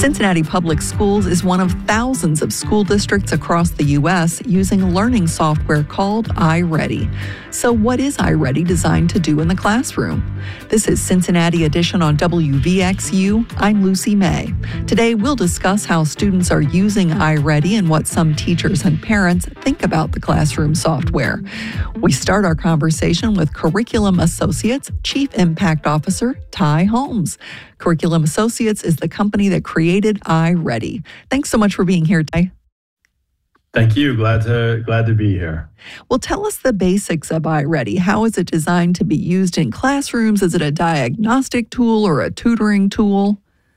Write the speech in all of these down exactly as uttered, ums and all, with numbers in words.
Cincinnati Public Schools is one of thousands of school districts across the U S using learning software called iReady. So what is iReady designed to do in the classroom? This is Cincinnati Edition on W V X U. I'm Lucy May. Today we'll discuss how students are using iReady and what some teachers and parents think about the classroom software. We start our conversation with Curriculum Associates Chief Impact Officer Ty Holmes. Curriculum Associates is the company that created iReady. Thanks so much for being here, Ty. Thank you. Glad to glad to be here. Well, tell us the basics of iReady. How is it designed to be used in classrooms? Is it a diagnostic tool or a tutoring tool?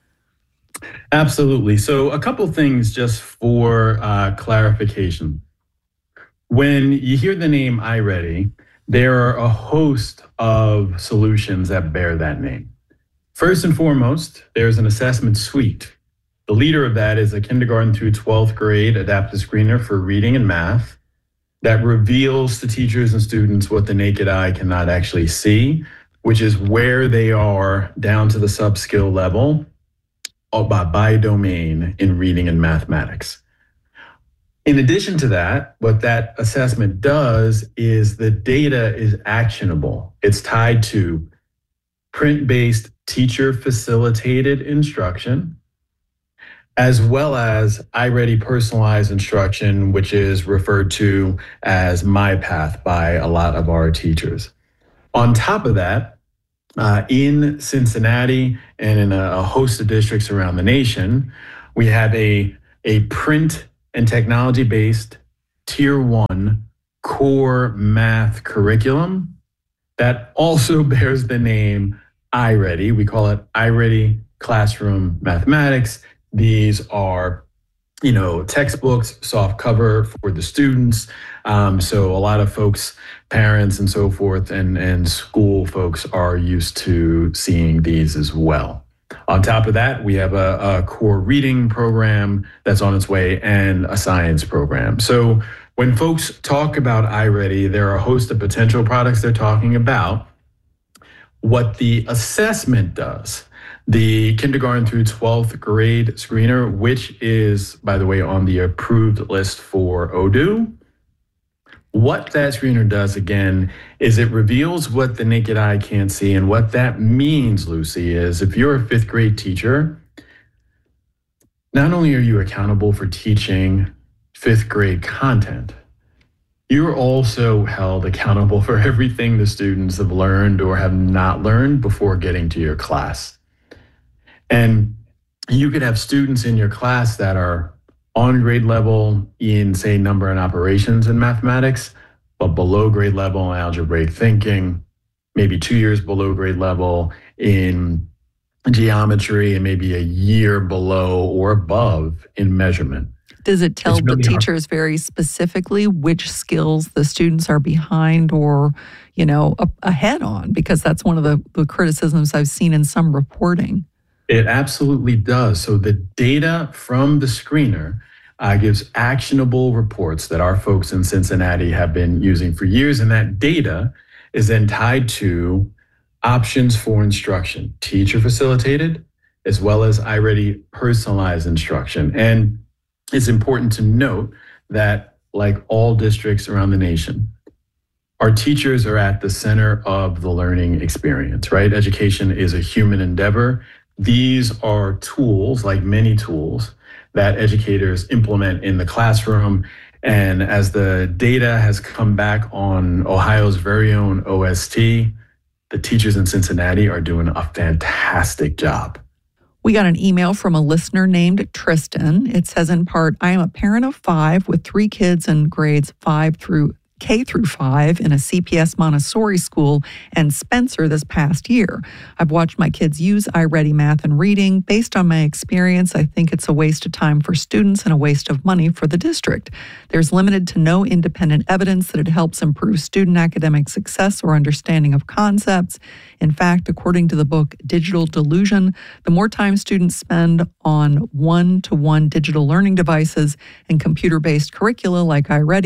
Absolutely. So a couple things just for uh, clarification. When you hear the name iReady, there are a host of solutions that bear that name. First and foremost, there's an assessment suite. The leader of that is a kindergarten through twelfth grade adaptive screener for reading and math that reveals to teachers and students what the naked eye cannot actually see, which is where they are down to the sub-skill level by, by domain in reading and mathematics. In addition to that, what that assessment does is the data is actionable. It's tied to print-based teacher-facilitated instruction, as well as iReady personalized instruction, which is referred to as MyPath by a lot of our teachers. On top of that, uh, in Cincinnati and in a, a host of districts around the nation, we have a, a print and technology-based tier one core math curriculum that also bears the name iReady. We call it iReady Classroom Mathematics. These are, you know, textbooks, soft cover for the students. Um, so a lot of folks, parents and so forth, and, and school folks are used to seeing these as well. On top of that, we have a, a core reading program that's on its way and a science program. So when folks talk about iReady, there are a host of potential products they're talking about. What the assessment does, the kindergarten through twelfth grade screener, which is, by the way, on the approved list for Odoo, what that screener does, again, is it reveals what the naked eye can't see. And what that means, Lucy, is if you're a fifth grade teacher, not only are you accountable for teaching fifth grade content, you're also held accountable for everything the students have learned or have not learned before getting to your class. And you could have students in your class that are on grade level in, say, number and operations in mathematics, but below grade level in algebraic thinking, maybe two years below grade level in geometry, and maybe a year below or above in measurement. Does it tell really the teachers hard. very specifically which skills the students are behind or, you know, ahead on? Because that's one of the, the criticisms I've seen in some reporting. It absolutely does. So the data from the screener uh, gives actionable reports that our folks in Cincinnati have been using for years. And that data is then tied to options for instruction, teacher facilitated, as well as iReady personalized instruction. And it's important to note that, like all districts around the nation, our teachers are at the center of the learning experience, right? Education is a human endeavor. These are tools, like many tools, that educators implement in the classroom. And as the data has come back on Ohio's very own O S T, the teachers in Cincinnati are doing a fantastic job. We got an email from a listener named Tristan. It says in part, I am a parent of five with three kids in grades five through K through five in a C P S Montessori school and Spencer this past year. I've watched my kids use iReady Math and Reading. Based on my experience, I think it's a waste of time for students and a waste of money for the district. There's limited to no independent evidence that it helps improve student academic success or understanding of concepts. In fact, according to the book Digital Delusion, the more time students spend on one-to-one digital learning devices and computer-based curricula like iReady,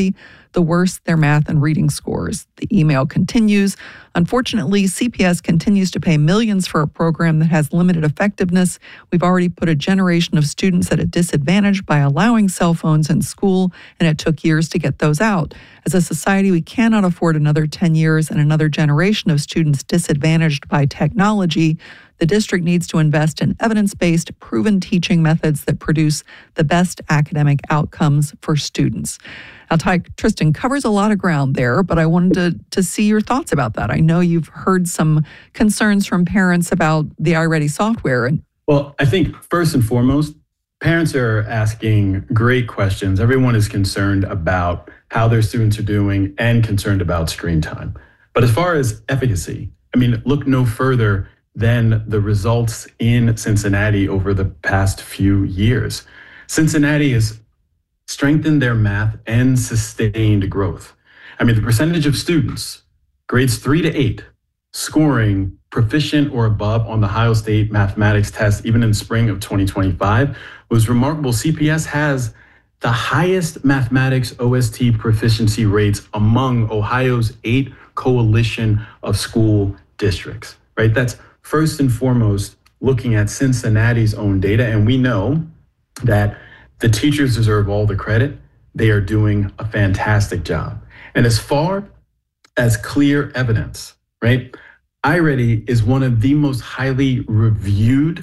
the worse their math and reading scores. The email continues. Unfortunately, C P S continues to pay millions for a program that has limited effectiveness. We've already put a generation of students at a disadvantage by allowing cell phones in school, and it took years to get those out. As a society, we cannot afford another ten years and another generation of students disadvantaged by technology. The district needs to invest in evidence-based, proven teaching methods that produce the best academic outcomes for students. Now, Ty, Tristan covers a lot of ground there, but I wanted to, to see your thoughts about that. I know you've heard some concerns from parents about the iReady software. And Well, I think first and foremost, parents are asking great questions. Everyone is concerned about how their students are doing and concerned about screen time. But as far as efficacy, I mean, look no further than the results in Cincinnati over the past few years. Cincinnati has strengthened their math and sustained growth. I mean, the percentage of students, grades three to eight, scoring proficient or above on the Ohio State mathematics test, even in spring of twenty twenty-five, was remarkable. C P S has the highest mathematics O S T proficiency rates among Ohio's eight coalition of school districts, right? That's first and foremost looking at Cincinnati's own data. And we know that the teachers deserve all the credit. They are doing a fantastic job. And as far as clear evidence, right? iReady is one of the most highly reviewed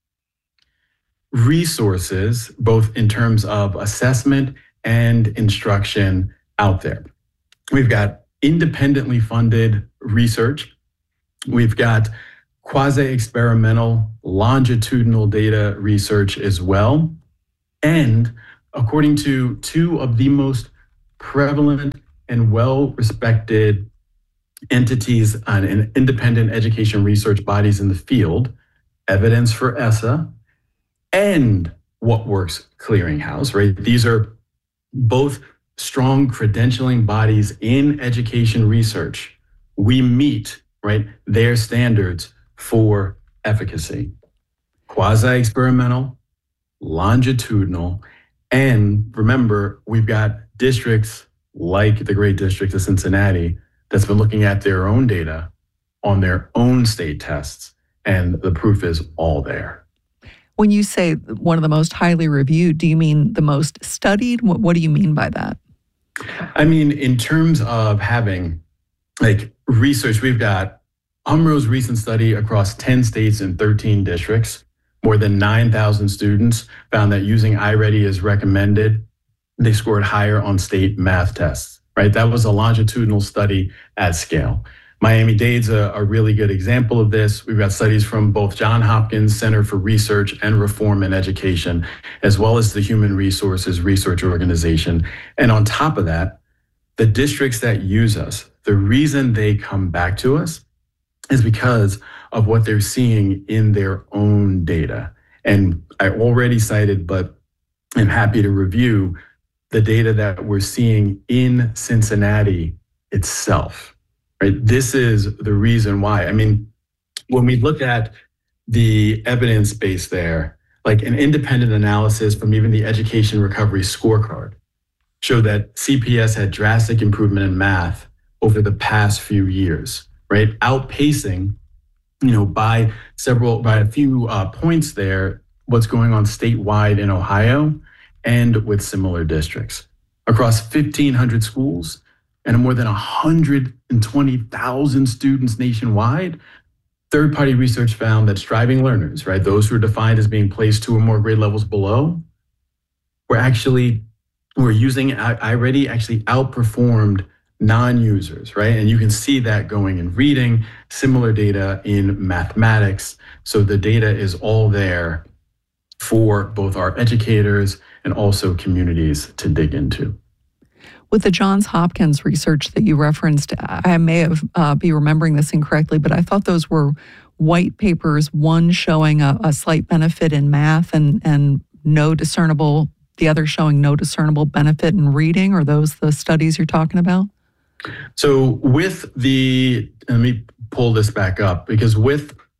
resources, both in terms of assessment and instruction out there. We've got independently funded research. We've got quasi-experimental longitudinal data research as well. And according to two of the most prevalent and well-respected entities and independent education research bodies in the field, Evidence for ESSA and What Works Clearinghouse, right? These are both strong credentialing bodies in education research. We meet, right, their standards for efficacy. Quasi-experimental, longitudinal, and remember, we've got districts like the great district of Cincinnati that's been looking at their own data on their own state tests, and the proof is all there. When you say one of the most highly reviewed, do you mean the most studied? What, what do you mean by that? I mean, in terms of having like research, we've got U M Ro's recent study across ten states and thirteen districts. More than nine thousand students found that using iReady as recommended, they scored higher on state math tests, right? That was a longitudinal study at scale. Miami-Dade's a, a really good example of this. We've got studies from both Johns Hopkins Center for Research and Reform in Education, as well as the Human Resources Research Organization. And on top of that, the districts that use us, the reason they come back to us is because of what they're seeing in their own data. And I already cited, but I'm happy to review the data that we're seeing in Cincinnati itself, right? This is the reason why. I mean, when we look at the evidence base there, like an independent analysis from even the Education Recovery Scorecard showed that C P S had drastic improvement in math over the past few years, right? Outpacing, you know, by several, by a few uh, points there, what's going on statewide in Ohio and with similar districts. Across fifteen hundred schools and more than one hundred twenty thousand students nationwide, third-party research found that striving learners, right, those who are defined as being placed two or more grade levels below, were actually, were using iReady actually outperformed non-users, right? And you can see that going in reading, similar data in mathematics. So the data is all there for both our educators and also communities to dig into. With the Johns Hopkins research that you referenced, I may have uh, be remembering this incorrectly, but I thought those were white papers, one showing a, a slight benefit in math and, and no discernible, the other showing no discernible benefit in reading. Are those the studies you're talking about? So with the, let me pull this back up, because with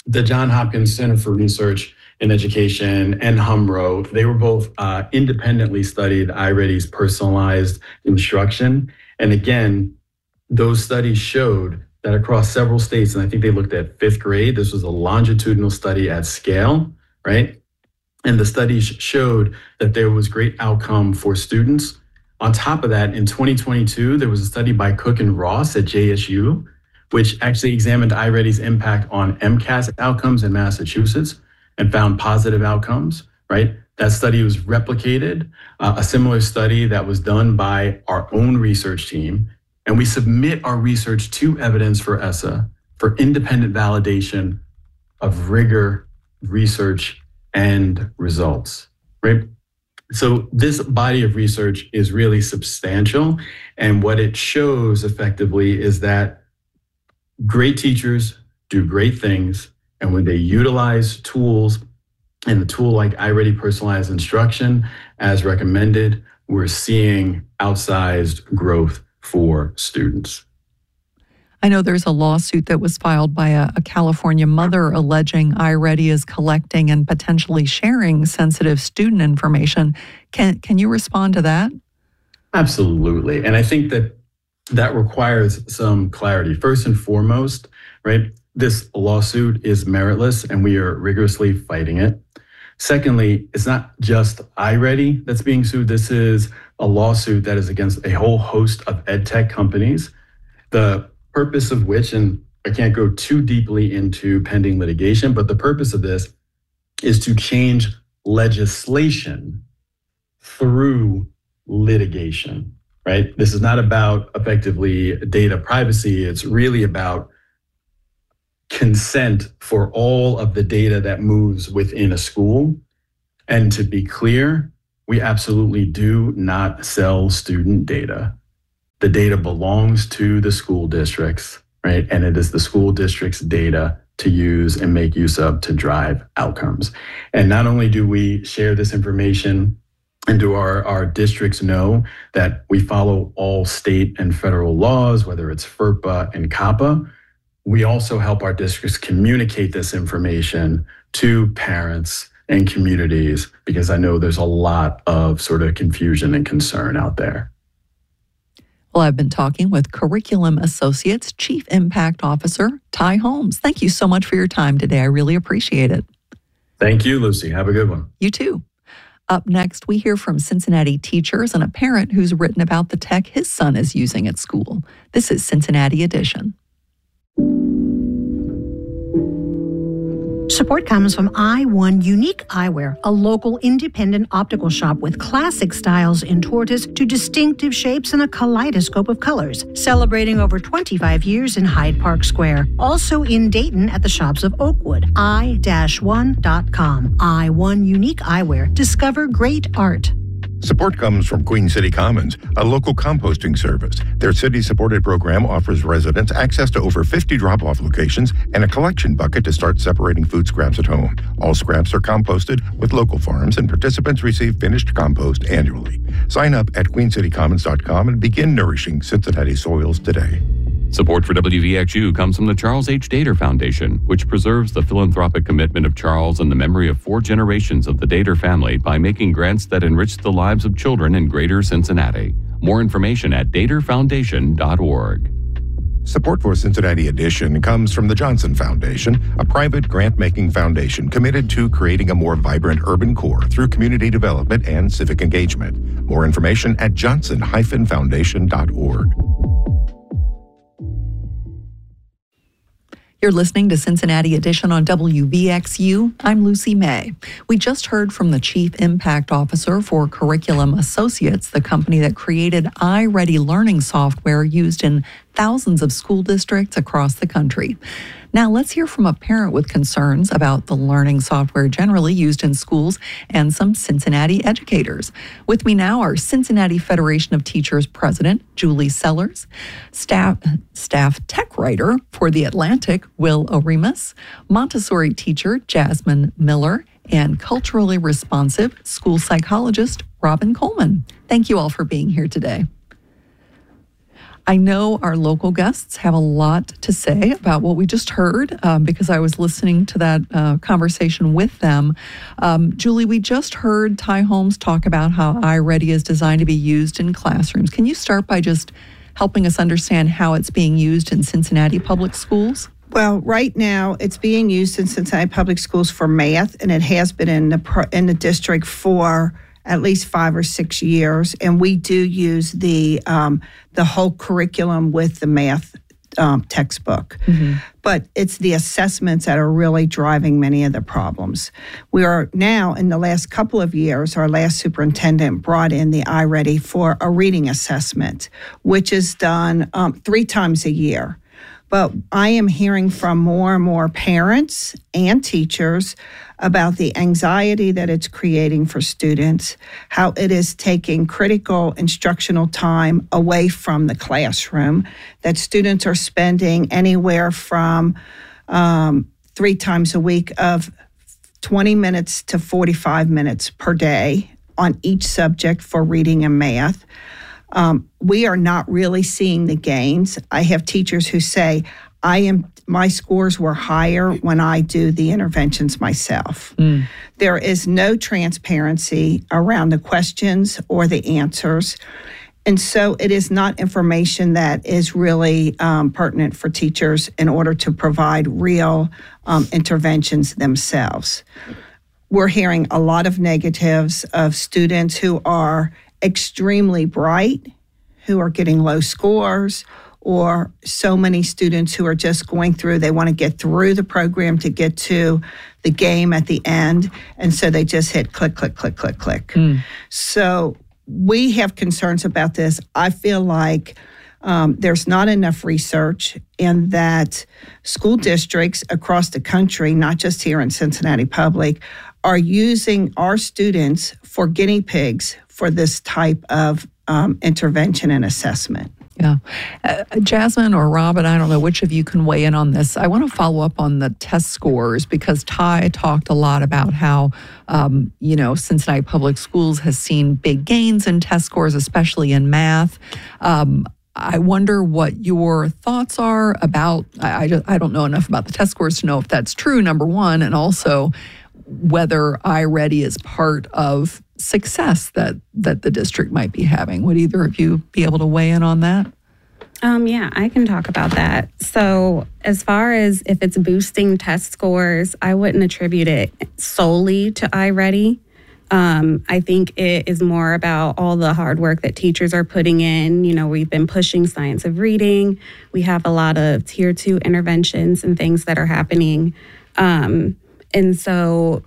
the Johns Hopkins Center for Research in Education and H U M R O, they were both uh, independently studied iReady's personalized instruction. And again, those studies showed that across several states, and I think they looked at fifth grade, this was a longitudinal study at scale, right? And the studies showed that there was great outcome for students. On top of that, in twenty twenty-two, there was a study by Cook and Ross at J S U, which actually examined iReady's impact on MCAS outcomes in Massachusetts and found positive outcomes, right? That study was replicated, uh, a similar study that was done by our own research team. And we submit our research to Evidence for E S A for independent validation of rigor, research, and results, right? So this body of research is really substantial. And what it shows effectively is that great teachers do great things. And when they utilize tools and a tool like iReady Personalized Instruction as recommended, we're seeing outsized growth for students. I know there's a lawsuit that was filed by a, a California mother alleging iReady is collecting and potentially sharing sensitive student information. Can can you respond to that? Absolutely. And I think that that requires some clarity. First and foremost, right, this lawsuit is meritless and we are rigorously fighting it. Secondly, it's not just iReady that's being sued. This is a lawsuit that is against a whole host of ed tech companies, the purpose of which, and I can't go too deeply into pending litigation, but the purpose of this is to change legislation through litigation, right? This is not about effectively data privacy. It's really about consent for all of the data that moves within a school. And to be clear, we absolutely do not sell student data. The data belongs to the school districts, right? And it is the school district's data to use and make use of to drive outcomes. And not only do we share this information and do our, our districts know that we follow all state and federal laws, whether it's FERPA and COPPA, we also help our districts communicate this information to parents and communities, because I know there's a lot of sort of confusion and concern out there. Well, I've been talking with Curriculum Associates Chief Impact Officer Ty Holmes. Thank you so much for your time today. I really appreciate it. Thank you, Lucy. Have a good one. You too. Up next, we hear from Cincinnati teachers and a parent who's written about the tech his son is using at school. This is Cincinnati Edition. Support comes from I one Unique Eyewear, a local independent optical shop with classic styles in tortoise to distinctive shapes and a kaleidoscope of colors, celebrating over twenty-five years in Hyde Park Square. Also in Dayton at the shops of Oakwood, i one dot com. I one Unique Eyewear. Discover great art. Support comes from Queen City Commons, a local composting service. Their city-supported program offers residents access to over fifty drop-off locations and a collection bucket to start separating food scraps at home. All scraps are composted with local farms, and participants receive finished compost annually. Sign up at queen city commons dot com and begin nourishing Cincinnati soils today. Support for W V X U comes from the Charles H. Dater Foundation, which preserves the philanthropic commitment of Charles and the memory of four generations of the Dater family by making grants that enrich the lives of children in greater Cincinnati. More information at dater foundation dot org. Support for Cincinnati Edition comes from the Johnson Foundation, a private grant-making foundation committed to creating a more vibrant urban core through community development and civic engagement. More information at johnson dash foundation dot org. You're listening to Cincinnati Edition on W V X U. I'm Lucy May. We just heard from the Chief Impact Officer for Curriculum Associates, the company that created iReady learning software used in thousands of school districts across the country. Now let's hear from a parent with concerns about the learning software generally used in schools and some Cincinnati educators. With me now are Cincinnati Federation of Teachers President Julie Sellers, staff, staff tech writer for The Atlantic, Will Oremus, Montessori teacher Jasmine Miller, and culturally responsive school psychologist Robin Coleman. Thank you all for being here today. I know our local guests have a lot to say about what we just heard um, because I was listening to that uh, conversation with them. Um, Julie, we just heard Ty Holmes talk about how iReady is designed to be used in classrooms. Can you start by just helping us understand how it's being used in Cincinnati Public Schools? Well, right now it's being used in Cincinnati Public Schools for math, and it has been in the pro- in the district for at least five or six years. And we do use the um, the whole curriculum with the math um, textbook. Mm-hmm. But it's the assessments that are really driving many of the problems. We are now, in the last couple of years, our last superintendent brought in the iReady for a reading assessment, which is done um, three times a year. But I am hearing from more and more parents and teachers about the anxiety that it's creating for students, how it is taking critical instructional time away from the classroom, that students are spending anywhere from um, three times a week of twenty minutes to forty-five minutes per day on each subject for reading and math. Um, we are not really seeing the gains. I have teachers who say, I am, my scores were higher when I do the interventions myself. Mm. There is no transparency around the questions or the answers. And so it is not information that is really um, pertinent for teachers in order to provide real um, interventions themselves. We're hearing a lot of negatives of students who are extremely bright, who are getting low scores, or so many students who are just going through, they want to get through the program to get to the game at the end, and so they just hit click, click, click, click, click. Mm. So we have concerns about this. I feel like um, there's not enough research, and that school districts across the country, not just here in Cincinnati Public, are using our students for guinea pigs for this type of um, intervention and assessment. Yeah. Uh, Jasmine or Robin, I don't know which of you can weigh in on this. I want to follow up on the test scores because Ty talked a lot about how, um, you know, Cincinnati Public Schools has seen big gains in test scores, especially in math. Um, I wonder what your thoughts are about, I, I, just, I don't know enough about the test scores to know if that's true, number one, and also whether iReady is part of success that that the district might be having. Would either of you be able to weigh in on that? Um, yeah, I can talk about that. So as far as if it's boosting test scores, I wouldn't attribute it solely to iReady. Um, I think it is more about all the hard work that teachers are putting in. You know, we've been pushing science of reading. We have a lot of tier two interventions and things that are happening. Um, and so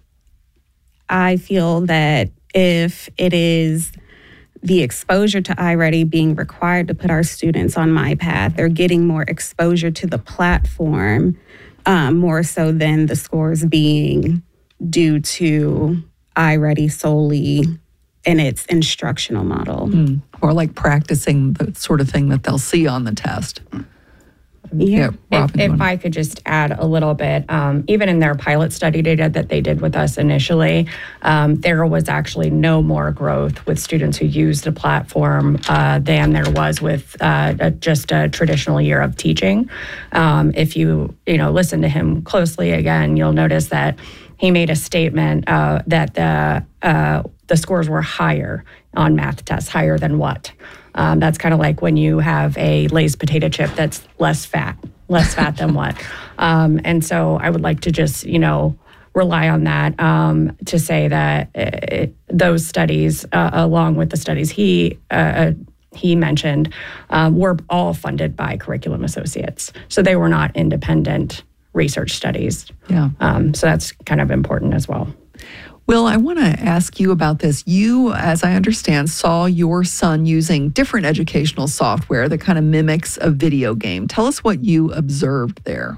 I feel that if it is the exposure to iReady being required to put our students on MyPath, they're getting more exposure to the platform, um, more so than the scores being due to iReady solely in its instructional model. Mm. Or like practicing the sort of thing that they'll see on the test. Yeah. yeah if, if I could just add a little bit, um, even in their pilot study data that they did with us initially, um, there was actually no more growth with students who used the platform uh, than there was with uh, a, just a traditional year of teaching. Um, if you you know listen to him closely again, you'll notice that he made a statement uh, that the uh, the scores were higher on math tests, higher than what? Um, that's kind of like when you have a Lay's potato chip that's less fat, less fat than what. Um, and so I would like to just, you know, rely on that um, to say that it, those studies, uh, along with the studies he uh, he mentioned, um, were all funded by Curriculum Associates. So they were not independent research studies. Yeah. Um, so that's kind of important as well. Will, I want to ask you about this. You, as I understand, saw your son using different educational software that kind of mimics a video game. Tell us what you observed there.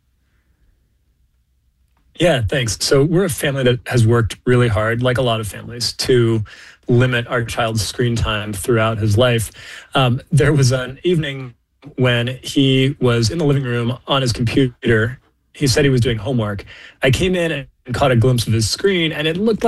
Yeah, thanks. So we're a family that has worked really hard, like a lot of families, to limit our child's screen time throughout his life. Um, there was an evening when he was in the living room on his computer. He said he was doing homework. I came in and caught a glimpse of his screen, and it looked like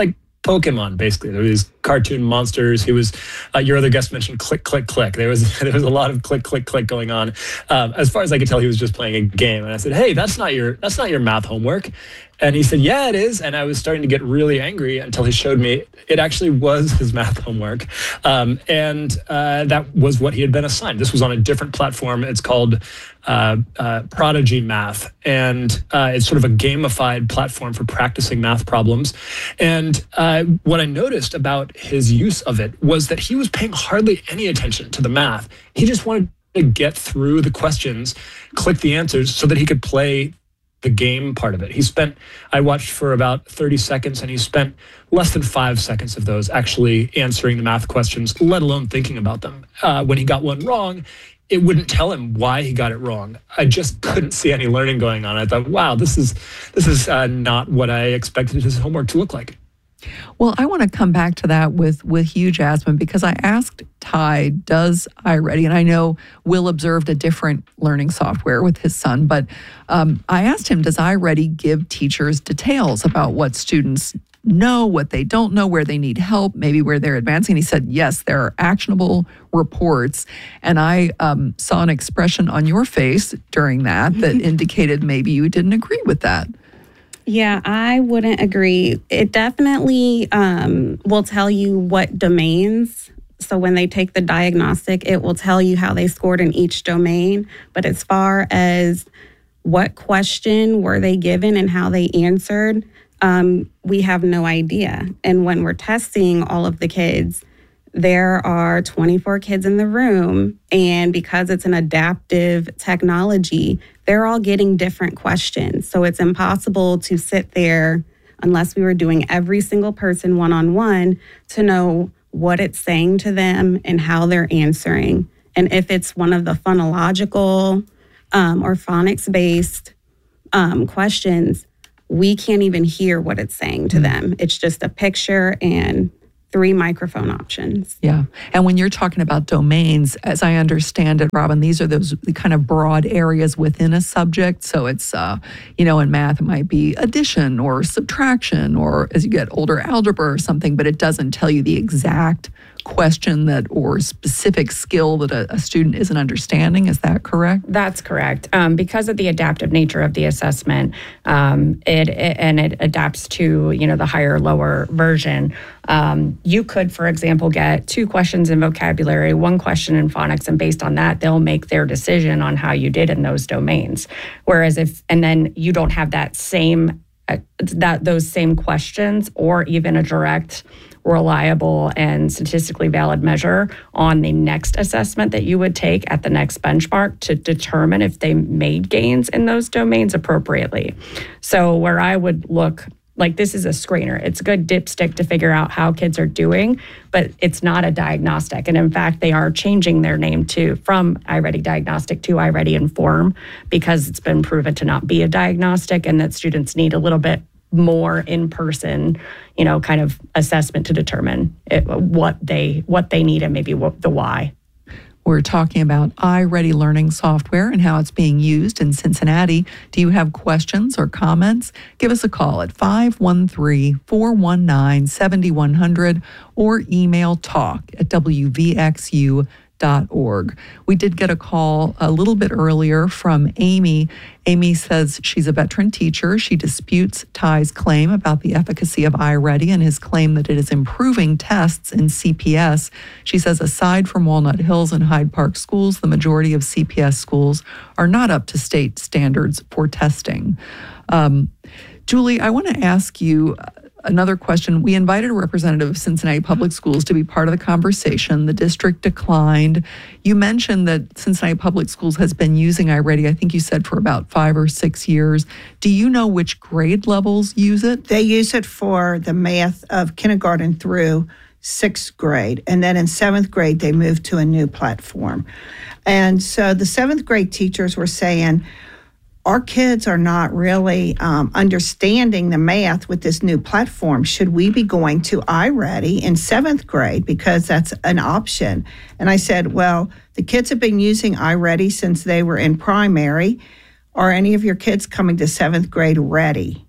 Pokemon, basically. There were these cartoon monsters. He was, uh, your other guest mentioned click, click, click. There was there was a lot of click, click, click going on. Um, as far as I could tell, he was just playing a game. And I said, hey, that's not your that's not your math homework. And he said, yeah, it is. And I was starting to get really angry until he showed me it actually was his math homework. Um, and uh, that was what he had been assigned. This was on a different platform. It's called uh, uh, Prodigy Math. And uh, it's sort of a gamified platform for practicing math problems. And uh, what I noticed about his use of it was that he was paying hardly any attention to the math. He just wanted to get through the questions, click the answers so that he could play the game part of it. He spent, I watched for about thirty seconds, and he spent less than five seconds of those actually answering the math questions, let alone thinking about them. Uh, when he got one wrong, it wouldn't tell him why he got it wrong. I just couldn't see any learning going on. I thought, wow, this is this is uh, not what I expected his homework to look like. Well, I want to come back to that with, with Hugh Jasmine, because I asked Ty, does iReady, and I know Will observed a different learning software with his son, but um, I asked him, does iReady give teachers details about what students know, what they don't know, where they need help, maybe where they're advancing? And he said, yes, there are actionable reports. And I um, saw an expression on your face during that that indicated maybe you didn't agree with that. Yeah, I wouldn't agree. It definitely um, will tell you what domains. So when they take the diagnostic, it will tell you how they scored in each domain. But as far as what question were they given and how they answered, um, we have no idea. And when we're testing all of the kids, there are twenty-four kids in the room, and because it's an adaptive technology, they're all getting different questions. So it's impossible to sit there, unless we were doing every single person one-on-one, to know what it's saying to them and how they're answering. And if it's one of the phonological um, or phonics-based um, questions, we can't even hear what it's saying to them. It's just a picture and three microphone options. Yeah. And when you're talking about domains, as I understand it, Robin, these are those kind of broad areas within a subject. So it's, uh, you know, in math, it might be addition or subtraction, or as you get older, algebra or something, but it doesn't tell you the exact question that or specific skill that a, a student isn't understanding. Is that correct? That's correct. Um, because of the adaptive nature of the assessment, um, it, it and it adapts to, you know, the higher, lower version. Um, you could, for example, get two questions in vocabulary, one question in phonics, and based on that, they'll make their decision on how you did in those domains. Whereas if, and then you don't have that same, uh, that those same questions or even a direct, reliable and statistically valid measure on the next assessment that you would take at the next benchmark to determine if they made gains in those domains appropriately. So where I would look, like, this is a screener. It's a good dipstick to figure out how kids are doing, but it's not a diagnostic. And in fact, they are changing their name to from iReady Diagnostic to iReady Inform, because it's been proven to not be a diagnostic and that students need a little bit more in-person, you know, kind of assessment to determine it, what they what they need and maybe what the why. We're talking about iReady learning software and how it's being used in Cincinnati. Do you have questions or comments? Give us a call at five one three, four one nine, seven one zero zero or email talk at w v x u dot org. We did get a call a little bit earlier from Amy. Amy says she's a veteran teacher. She disputes Ty's claim about the efficacy of iReady and his claim that it is improving tests in C P S. She says aside from Walnut Hills and Hyde Park schools, the majority of C P S schools are not up to state standards for testing. Um, Julie, I want to ask you another question. We invited a representative of Cincinnati Public Schools to be part of the conversation. The district declined. You mentioned that Cincinnati Public Schools has been using iReady, I think you said, for about five or six years. Do you know which grade levels use it? They use it for the math of kindergarten through sixth grade. And then in seventh grade, they moved to a new platform. And so the seventh grade teachers were saying, our kids are not really um, understanding the math with this new platform. Should we be going to iReady in seventh grade because that's an option? And I said, well, the kids have been using iReady since they were in primary. Are any of your kids coming to seventh grade ready?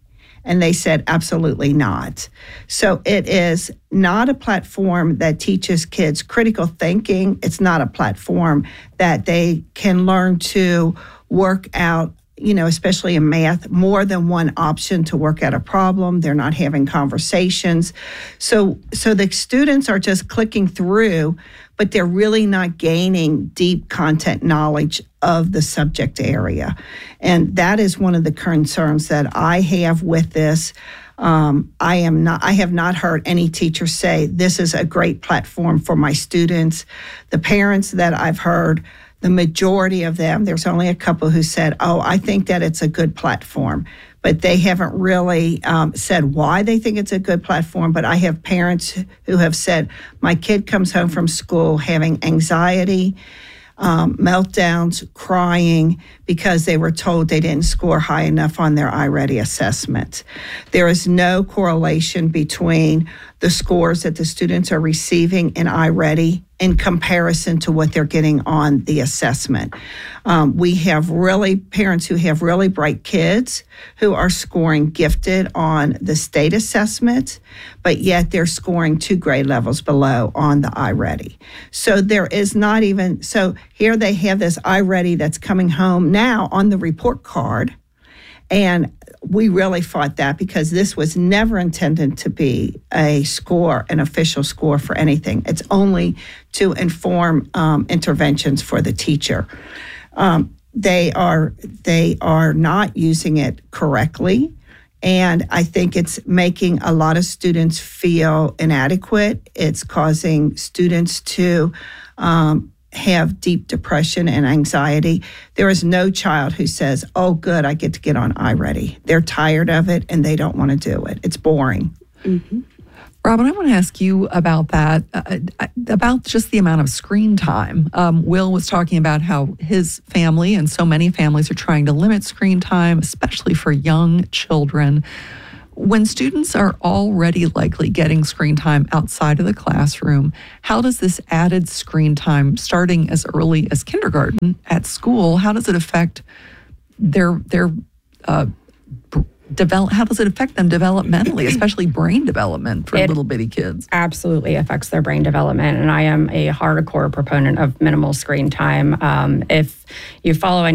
And they said, absolutely not. So it is not a platform that teaches kids critical thinking. It's not a platform that they can learn to work out, you know, especially in math, more than one option to work out a problem. They're not having conversations. So, so the students are just clicking through, but they're really not gaining deep content knowledge of the subject area. And that is one of the concerns that I have with this. Um, I am not, I have not heard any teacher say this is a great platform for my students. The parents that I've heard, the majority of them, there's only a couple who said, oh, I think that it's a good platform. But they haven't really um, said why they think it's a good platform. But I have parents who have said, my kid comes home from school having anxiety, um, meltdowns, crying because they were told they didn't score high enough on their iReady assessment. There is no correlation between the scores that the students are receiving in iReady in comparison to what they're getting on the assessment. Um, we have really parents who have really bright kids who are scoring gifted on the state assessment, but yet they're scoring two grade levels below on the iReady. So there is not even, so here they have this iReady that's coming home now on the report card. And we really fought that because this was never intended to be a score, an official score for anything. It's only to inform um, interventions for the teacher. Um, they are they are not using it correctly, and I think it's making a lot of students feel inadequate. It's causing students to um, have deep depression and anxiety. There is no child who says, oh, good, I get to get on iReady. They're tired of it and they don't want to do it. It's boring. Mm-hmm. Robin, I want to ask you about that, uh, about just the amount of screen time. Um, Will was talking about how his family and so many families are trying to limit screen time, especially for young children. When students are already likely getting screen time outside of the classroom, how does this added screen time, starting as early as kindergarten at school, how does it affect their their uh, develop? How does it affect them developmentally, especially brain development for it little bitty kids? Absolutely affects their brain development, and I am a hardcore proponent of minimal screen time. Um, if you follow any